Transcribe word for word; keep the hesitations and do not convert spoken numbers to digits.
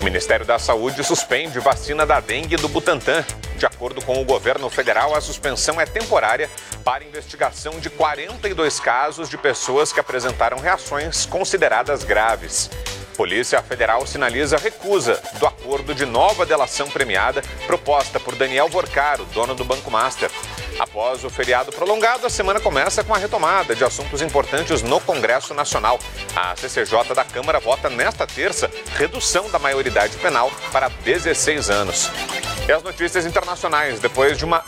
Ministério da Saúde suspende vacina da dengue do Butantan. De acordo com o governo federal, a suspensão é temporária para investigação de quarenta e dois casos de pessoas que apresentaram reações consideradas graves. Polícia Federal sinaliza recusa do acordo de nova delação premiada proposta por Daniel Vorcaro, dono do Banco Master. Após o feriado prolongado, a semana começa com a retomada de assuntos importantes no Congresso Nacional. A C C J da Câmara vota nesta terça redução da maioridade penal para dezesseis anos. E as notícias internacionais, depois de uma